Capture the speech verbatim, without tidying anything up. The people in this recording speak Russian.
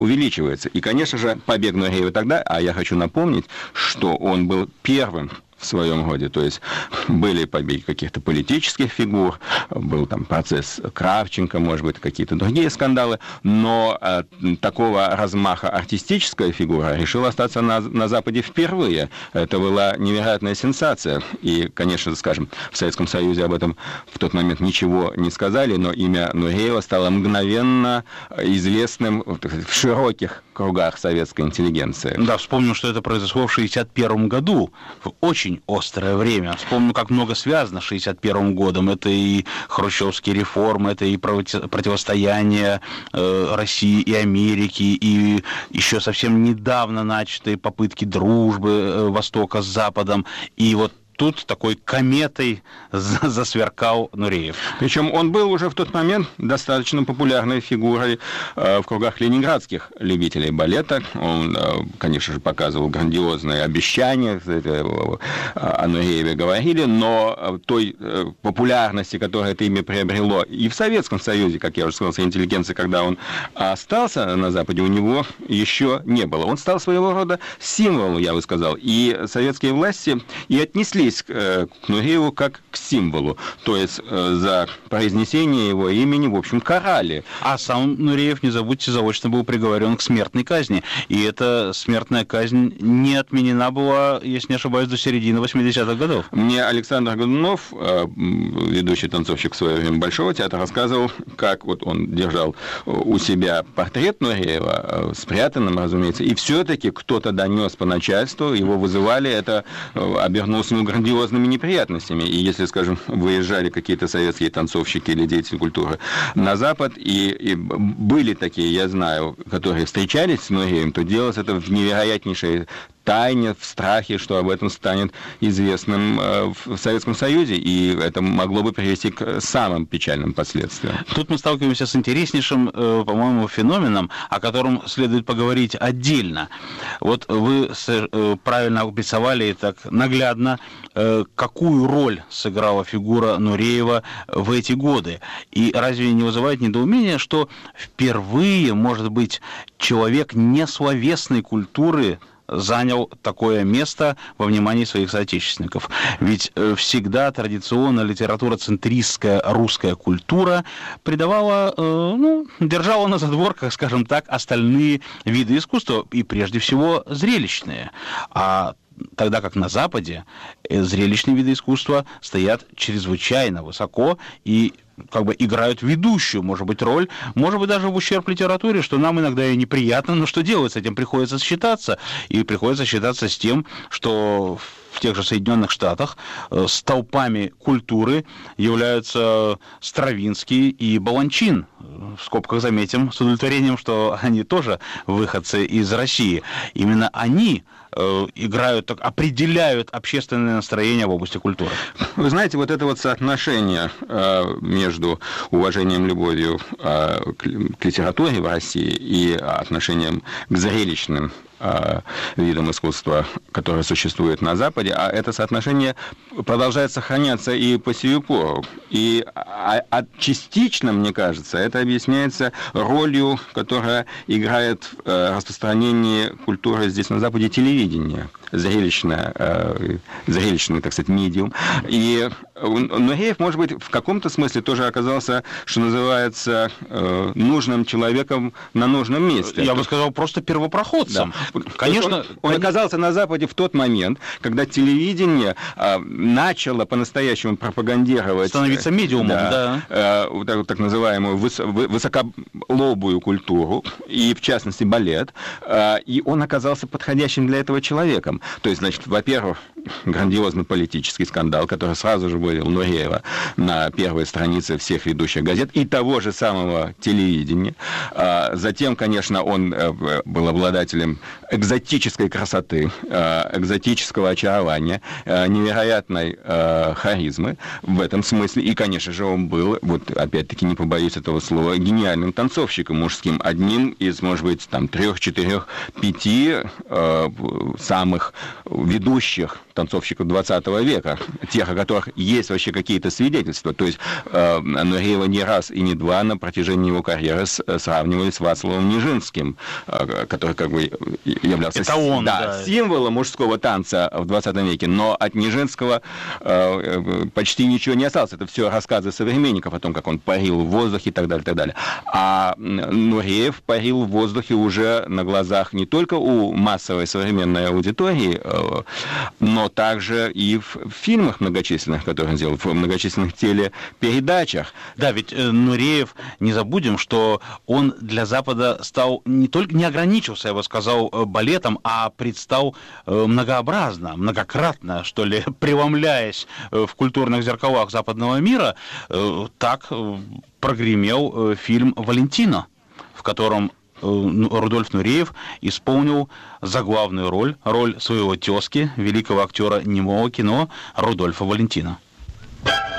увеличивается. И, конечно же, побег Нуреева тогда, а я хочу напомнить, что он был первым в своем роде, то есть были побеги каких-то политических фигур, был там процесс Кравченко, может быть, какие-то другие скандалы, но э, такого размаха артистическая фигура решила остаться на, на Западе впервые. Это была невероятная сенсация. И, конечно, скажем, в Советском Союзе об этом в тот момент ничего не сказали, но имя Нуреева стало мгновенно известным в широких кругах советской интеллигенции. Да, вспомним, что это произошло в шестьдесят первом году, в очень острое время. Вспомню, как много связано с шестьдесят первым годом. Это и хрущевские реформы, это и противостояние э, России и Америки, и еще совсем недавно начатые попытки дружбы э, Востока с Западом. И вот тут такой кометой засверкал Нуреев. Причем он был уже в тот момент достаточно популярной фигурой в кругах ленинградских любителей балета. Он, конечно же, показывал грандиозные обещания, о Нурееве говорили, но той популярности, которую это имя приобрело и в Советском Союзе, как я уже сказал, интеллигенции, когда он остался на Западе, у него еще не было. Он стал своего рода символом, я бы сказал, и советские власти и отнеслись к Нурееву как к символу. То есть за произнесение его имени, в общем, карали. А сам Нуреев, не забудьте, заочно был приговорен к смертной казни. И эта смертная казнь не отменена была, если не ошибаюсь, до середины восьмидесятых годов. Мне Александр Годунов, ведущий танцовщик в свое время Большого театра, рассказывал, как вот он держал у себя портрет Нуреева, спрятанным, разумеется, и все-таки кто-то донес по начальству, его вызывали, это обернулось ему грандиозными неприятностями. И если, скажем, выезжали какие-то советские танцовщики или деятели культуры на Запад, и, и были такие, я знаю, которые встречались с Нуреевым, то делалось это в невероятнейшей тайне, в страхе, что об этом станет известным в Советском Союзе, и это могло бы привести к самым печальным последствиям. Тут мы сталкиваемся с интереснейшим, по-моему, феноменом, о котором следует поговорить отдельно. Вот вы правильно обрисовали и так наглядно, какую роль сыграла фигура Нуреева в эти годы. И разве не вызывает недоумения, что впервые, может быть, человек несловесной культуры занял такое место во внимании своих соотечественников. Ведь всегда традиционно литературоцентристская русская культура придавала, ну, держала на задворках, скажем так, остальные виды искусства, и прежде всего зрелищные. А тогда как на Западе зрелищные виды искусства стоят чрезвычайно высоко и как бы играют ведущую, может быть, роль, может быть, даже в ущерб литературе, что нам иногда и неприятно, но что делать с этим? Приходится считаться. И приходится считаться с тем, что в тех же Соединенных Штатах столпами культуры являются Стравинский и Баланчин. В скобках заметим с удовлетворением, что они тоже выходцы из России. Именно они играют, определяют общественное настроение в области культуры. Вы знаете, вот это вот соотношение между уважением, любовью к литературе в России и отношением к зрелищным видам искусства, которые существуют на Западе, а это соотношение продолжает сохраняться и по сию пору. И частично, мне кажется, это объясняется ролью, которая играет в распространении культуры здесь на Западе телевидение, зрелищное, зрелищный, так сказать, медиум. И Нуреев, может быть, в каком-то смысле тоже оказался, что называется, нужным человеком на нужном месте. Я бы сказал, просто первопроходцем. Да. Конечно, он, он оказался на Западе в тот момент, когда телевидение а, начало по-настоящему пропагандировать... Становиться медиумом, да. да. А, так, так называемую выс, высоколобую культуру, и в частности балет, а, и он оказался подходящим для этого человеком. То есть, значит, во-первых, грандиозный политический скандал, который сразу же вывел Нуреева на первые страницы всех ведущих газет и того же самого телевидения. А, затем, конечно, он был обладателем экзотической красоты, экзотического очарования, невероятной харизмы в этом смысле. И, конечно же, он был, вот опять-таки не побоюсь этого слова, гениальным танцовщиком мужским, одним из, может быть, там, трех, четырех, пяти самых ведущих танцовщиков двадцатого века, тех, о которых есть вообще какие-то свидетельства. То есть э, Нуреева не раз и не два на протяжении его карьеры с, сравнивали с Вацлавом Нижинским, э, который как бы являлся Это он, да, да. символом мужского танца в двадцатом веке, но от Нижинского э, почти ничего не осталось. Это все рассказы современников о том, как он парил в воздухе и так далее, и так далее. А Нуреев парил в воздухе уже на глазах не только у массовой современной аудитории, э, но также и в фильмах многочисленных, которые он делал, в многочисленных телепередачах. Да, ведь э, Нуреев, не забудем, что он для Запада стал не только, не ограничился, я бы сказал, балетом, а предстал э, многообразно, многократно, что ли, преломляясь э, в культурных зеркалах западного мира, э, так э, прогремел э, фильм «Валентино», в котором Рудольф Нуреев исполнил заглавную роль, роль своего тезки, великого актера немого кино Рудольфа Валентино.